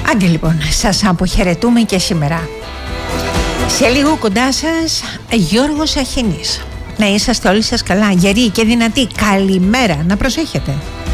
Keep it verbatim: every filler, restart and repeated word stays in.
Άντε λοιπόν, σας αποχαιρετούμε και σήμερα. Σε λίγο κοντά σας Γιώργος Αχινής. Να είσαστε όλοι σας καλά, γεροί και δυνατοί. Καλημέρα, να προσέχετε.